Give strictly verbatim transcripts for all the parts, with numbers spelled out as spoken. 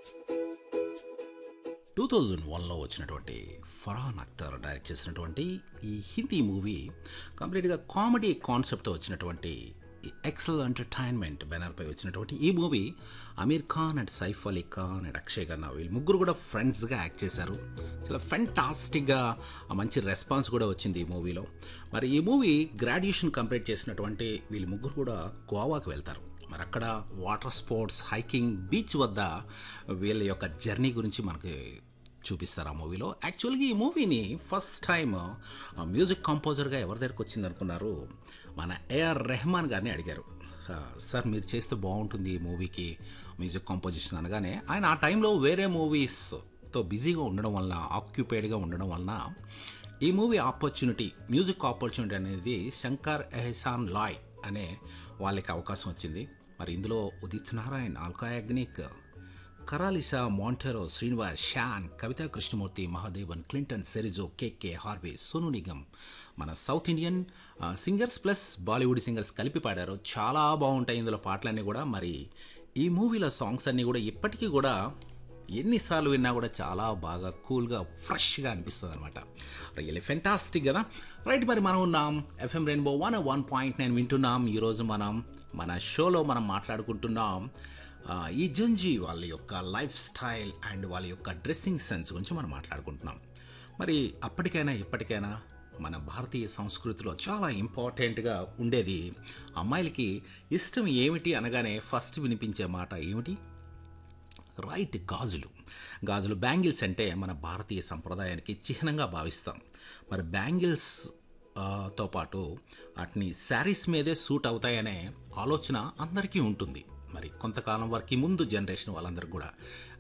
Two thousand వన్లో వచ్చినటువంటి Farhan Akhtar direct చేసినటువంటి ఈ హిందీ మూవీ కంప్లీట్గా కామెడీ కాన్సెప్ట్తో వచ్చినటువంటి ఎక్సెల్ ఎంటర్టైన్మెంట్ బ్యానర్పై వచ్చినటువంటి ఈ movie Aamir Khan and Saif Ali Khan and Akshay Khanna వీళ్ళు ముగ్గురు కూడా ఫ్రెండ్స్గా యాక్ట్ చేశారు. చాలా ఫెంటాస్టిక్గా మంచి రెస్పాన్స్ కూడా వచ్చింది ఈ మూవీలో. మరి ఈ మూవీ గ్రాడ్యుయేషన్ కంప్లీట్ చేసినటువంటి వీళ్ళు ముగ్గురు కూడా గోవాకు వెళ్తారు. మరి అక్కడ వాటర్ స్పోర్ట్స్, హైకింగ్, బీచ్ వద్ద వీళ్ళ యొక్క జర్నీ గురించి మనకి చూపిస్తారు ఆ మూవీలో. యాక్చువల్గా ఈ మూవీని ఫస్ట్ టైం మ్యూజిక్ కంపోజర్గా ఎవరి దగ్గరికి వచ్చింది అనుకున్నారు, మన ఏఆర్ రెహమాన్ గారిని అడిగారు. సార్ మీరు చేస్తే బాగుంటుంది ఈ మూవీకి మ్యూజిక్ కంపోజిషన్ అనగానే ఆయన ఆ టైంలో వేరే మూవీస్తో బిజీగా ఉండడం వలన, ఆక్యుపైడ్గా ఉండడం వలన ఈ మూవీ ఆపర్చునిటీ, మ్యూజిక్ ఆపర్చునిటీ అనేది శంకర్ ఎహసాన్ లాయ్ అనే వాళ్ళకి అవకాశం వచ్చింది. మరి ఇందులో ఉదిత్ నారాయణ్, ఆల్కా యాగ్నిక్, కరాలిసా, మాంటెరో, శ్రీనివాస్, షాన్, కవితా కృష్ణమూర్తి, మహాదేవన్, క్లింటన్, సెరిజో, కేకే, హార్వే, సోను నిగమ్, మన south Indian singers plus Bollywood singers కలిపి పాడారు. చాలా బాగుంటాయి ఇందులో పాటలన్నీ కూడా. మరి ఈ మూవీలో సాంగ్స్ అన్నీ కూడా ఇప్పటికీ కూడా ఎన్నిసార్లు విన్నా కూడా చాలా బాగా కూల్గా, ఫ్రెష్గా అనిపిస్తుంది అనమాట. రియల్లీ ఫెంటాస్టిక్ కదా. రైట్, మరి మనం ఉన్నాం FM rainbow one one point nine వింటున్నాం. ఈరోజు మనం మన షోలో మనం మాట్లాడుకుంటున్నాం ఈ జంజీ వాళ్ళ యొక్క లైఫ్ స్టైల్ అండ్ వాళ్ళ యొక్క డ్రెస్సింగ్ సెన్స్ గురించి మనం మాట్లాడుకుంటున్నాం. మరి అప్పటికైనా ఇప్పటికైనా మన భారతీయ సంస్కృతిలో చాలా ఇంపార్టెంట్గా ఉండేది, అమ్మాయిలకి ఇష్టం ఏమిటి అనగానే ఫస్ట్ వినిపించే మాట ఏమిటి? రైట్, గాజులు. గాజులు, బ్యాంగిల్స్ అంటే మన భారతీయ సంప్రదాయానికి చిహ్నంగా భావిస్తాం. మరి బ్యాంగిల్స్ తో పాటు వాటిని శారీస్ మీదే సూట్ అవుతాయనే ఆలోచన అందరికీ ఉంటుంది. మరి కొంతకాలం వరకు ముందు జనరేషన్ వాళ్ళందరికీ కూడా,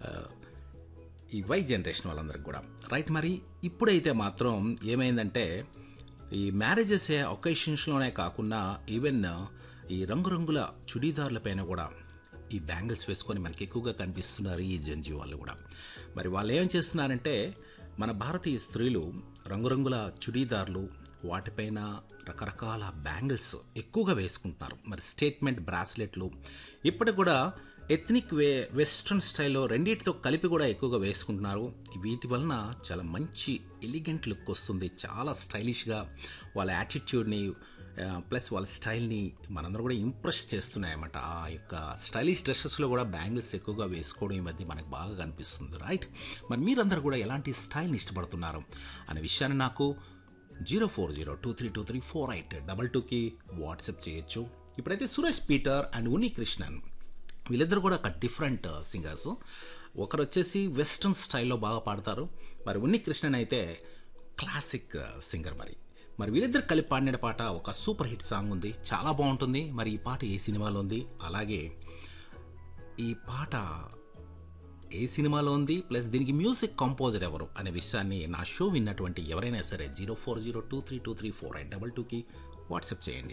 ఈ వై జనరేషన్ వాళ్ళందరికీ కూడా రైట్. మరి ఇప్పుడైతే మాత్రం ఏమైందంటే ఈ మ్యారేజెస్ ఒకేషన్స్లోనే కాకుండా ఈవెన్ ఈ రంగురంగుల చుడీదార్లపైన కూడా ఈ బ్యాంగిల్స్ వేసుకొని మనకి ఎక్కువగా కనిపిస్తున్నారు ఈ జంజీ వాళ్ళు కూడా. మరి వాళ్ళు ఏం చేస్తున్నారంటే మన భారతీయ స్త్రీలు రంగురంగుల చుడీదార్లు, వాటిపైన రకరకాల బ్యాంగిల్స్ ఎక్కువగా వేసుకుంటున్నారు. మరి స్టేట్మెంట్ బ్రాస్లెట్లు ఇప్పటికి కూడా ఎథ్నిక్ వే వెస్ట్రన్ స్టైల్లో రెండింటితో కలిపి కూడా ఎక్కువగా వేసుకుంటున్నారు. వీటి వలన చాలా మంచి ఎలిగెంట్ లుక్ వస్తుంది, చాలా స్టైలిష్గా వాళ్ళ యాటిట్యూడ్ని ప్లస్ వాళ్ళ స్టైల్ని మనందరూ కూడా ఇంప్రెస్ చేస్తున్నాయన్నమాట. ఆ యొక్క స్టైలిష్ డ్రెస్సెస్లో కూడా బ్యాంగిల్స్ ఎక్కువగా వేసుకోవడం ఈ మధ్య మనకు బాగా కనిపిస్తుంది. రైట్, మరి మీరందరూ కూడా ఎలాంటి స్టైల్ని ఇష్టపడుతున్నారు అనే విషయాన్ని నాకు zero four zero two three two three four eight double టూకి వాట్సాప్ చేయొచ్చు. ఇప్పుడైతే సురేష్ పీటర్ అండ్ ఉన్ని కృష్ణన్ వీళ్ళిద్దరు కూడా ఒక డిఫరెంట్ సింగర్స్. ఒకరు వచ్చేసి వెస్ట్రన్ స్టైల్లో బాగా పాడతారు, మరి ఉన్ని కృష్ణన్ అయితే క్లాసిక్ సింగర్. మరి మరి వీళ్ళిద్దరు కలిపి పాడిన పాట ఒక సూపర్ హిట్ సాంగ్ ఉంది, చాలా బాగుంటుంది. మరి ఈ పాట ఏ సినిమాలో ఉంది, అలాగే ఈ పాట ఏ సినిమాలో ఉంది, ప్లస్ దీనికి మ్యూజిక్ కంపోజర్ ఎవరు అనే విషయాన్ని నా షో విన్నటువంటి ఎవరైనా సరే zero four zero two three two three four eight double టూకి వాట్సాప్ చేయండి.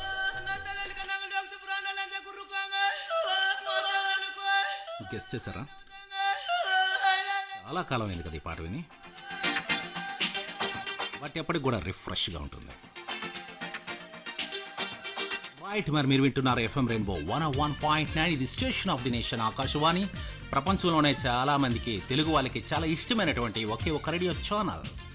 గెస్ట్ చేశారా? చాలా కాలం అయింది కదా ఈ పాట విని, బట్ ఎప్పటికి కూడా రిఫ్రెష్గా ఉంటుంది. రైట్, మరి మీరు వింటున్నారు FM rainbow one one point nine. ఇది station of the nation, Akashvani. ప్రపంచంలోనే చాలా మందికి, తెలుగు వాళ్ళకి చాలా ఇష్టమైనటువంటి ఒకే ఒక రేడియో ఛానల్.